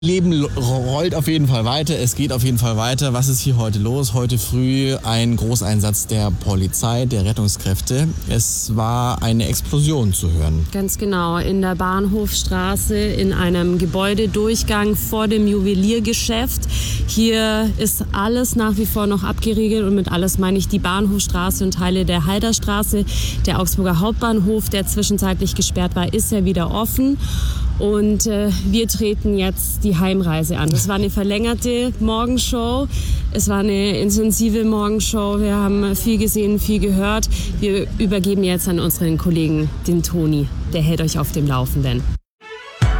Leben rollt auf jeden Fall weiter, es geht auf jeden Fall weiter. Was ist hier heute los? Heute früh ein Großeinsatz der Polizei, der Rettungskräfte. Es war eine Explosion zu hören. Ganz genau, in der Bahnhofstraße, in einem Gebäudedurchgang vor dem Juweliergeschäft. Hier ist alles nach wie vor noch abgeriegelt und mit alles meine ich die Bahnhofstraße und Teile der Heiderstraße. Der Augsburger Hauptbahnhof, der zwischenzeitlich gesperrt war, ist ja wieder offen. Und wir treten jetzt die Heimreise an. Das war eine verlängerte Morgenshow. Es war eine intensive Morgenshow. Wir haben viel gesehen, viel gehört. Wir übergeben jetzt an unseren Kollegen, den Toni. Der hält euch auf dem Laufenden.